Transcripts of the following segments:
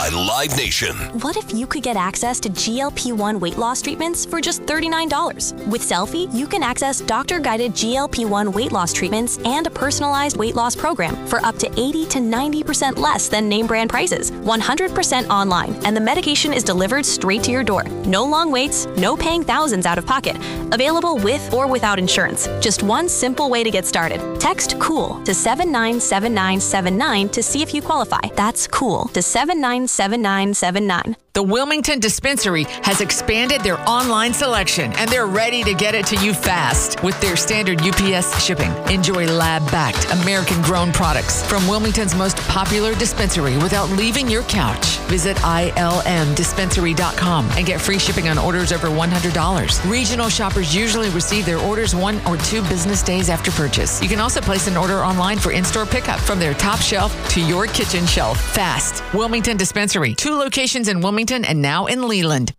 Live Nation. What if you could get access to GLP-1 weight loss treatments for just $39? With Selfie, you can access doctor-guided GLP-1 weight loss treatments and a personalized weight loss program for up to 80 to 90% less than name brand prices, 100% online, and the medication is delivered straight to your door. No long waits, no paying thousands out of pocket. Available with or without insurance. Just one simple way to get started. Text COOL to 797979 to see if you qualify. That's COOL to 797979. The Wilmington Dispensary has expanded their online selection, and they're ready to get it to you fast with their standard UPS shipping. Enjoy lab-backed, American-grown products from Wilmington's most popular dispensary without leaving your couch. Visit ilmdispensary.com and get free shipping on orders over $100. Regional shoppers usually receive their orders 1 or 2 business days after purchase. You can also place an order online for in-store pickup from their top shelf to your kitchen shelf. Fast. Wilmington Dispensary. 2 locations in Wilmington and now in Leland.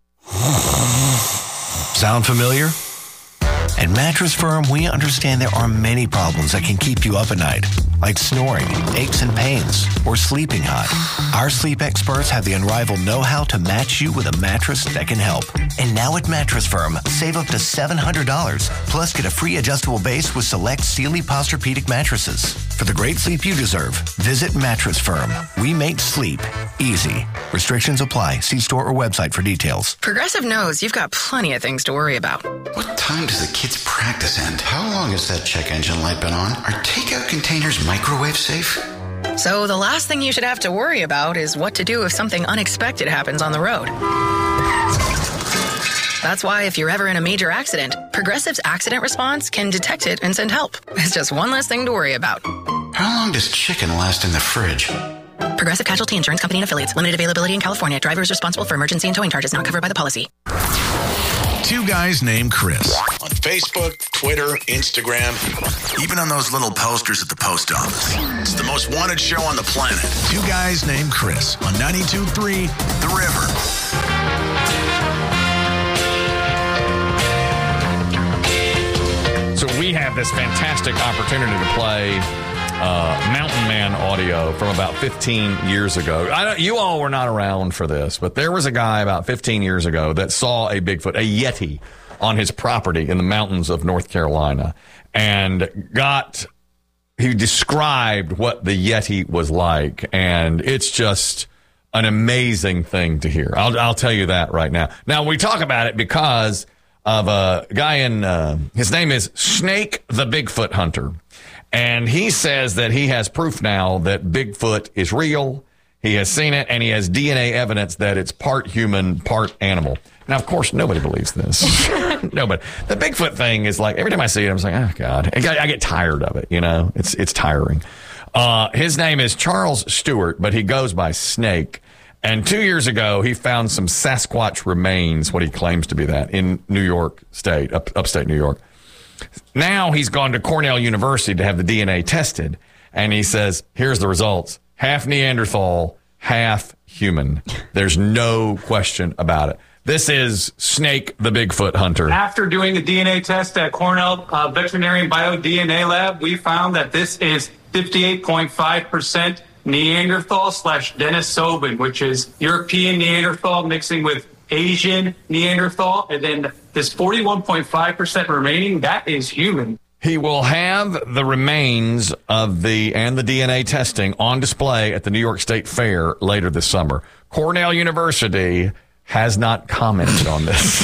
Sound familiar? At Mattress Firm, we understand there are many problems that can keep you up at night, like snoring, aches and pains, or sleeping hot. Our sleep experts have the unrivaled know-how to match you with a mattress that can help. And now at Mattress Firm, save up to $700, plus get a free adjustable base with select Sealy Posturepedic mattresses. For the great sleep you deserve, visit Mattress Firm. We make sleep easy. Restrictions apply. See store or website for details. Progressive knows you've got plenty of things to worry about. What time does the kids' practice end? How long has that check engine light been on? Are takeout containers microwave safe? So the last thing you should have to worry about is what to do if something unexpected happens on the road. That's why if you're ever in a major accident, Progressive's accident response can detect it and send help. It's just one less thing to worry about. How long does chicken last in the fridge? Progressive Casualty Insurance Company and Affiliates. Limited availability in California. Driver is responsible for emergency and towing charges not covered by the policy. 2 guys named Chris. On Facebook, Twitter, Instagram, even on those little posters at the post office. It's the most wanted show on the planet. 2 guys named Chris on 92.3 The River. So we have this fantastic opportunity to play Mountain Man audio from about 15 years ago. You all were not around for this, but there was a guy about 15 years ago that saw a Bigfoot, a Yeti, on his property in the mountains of North Carolina, and he described what the Yeti was like, and it's just an amazing thing to hear. I'll tell you that right now. Now, we talk about it because of a guy his name is Snake the Bigfoot Hunter. And he says that he has proof now that Bigfoot is real. He has seen it, and he has DNA evidence that it's part human, part animal. Now, of course, nobody believes this. Nobody. The Bigfoot thing is like, every time I see it, I'm like, oh, God. I get tired of it, you know. It's tiring. His name is Charles Stewart, but he goes by Snake. And 2 years ago, he found some Sasquatch remains, what he claims to be that, in New York State, upstate New York. Now he's gone to Cornell University to have the DNA tested, and he says, here's the results. Half Neanderthal, half human. There's no question about it. This is Snake the Bigfoot Hunter. After doing the DNA test at Cornell Veterinary Bio DNA Lab, we found that this is 58.5% Neanderthal/Denisovan, which is European Neanderthal mixing with Asian Neanderthal, and then this 41.5% remaining, that is human. He will have the remains of the DNA testing on display at the New York State Fair later this summer. Cornell University has not commented on this.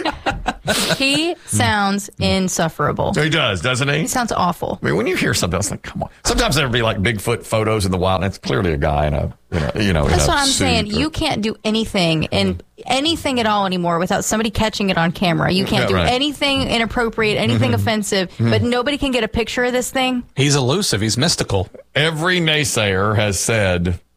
He sounds insufferable. He does, doesn't he? He sounds awful. I mean, when you hear something else, like, come on. Sometimes there'll be like Bigfoot photos in the wild, and it's clearly a guy in a, That's what I'm saying. You can't do anything anything at all anymore without somebody catching it on camera. You can't do anything inappropriate, anything offensive, but nobody can get a picture of this thing. He's elusive. He's mystical. Every naysayer has said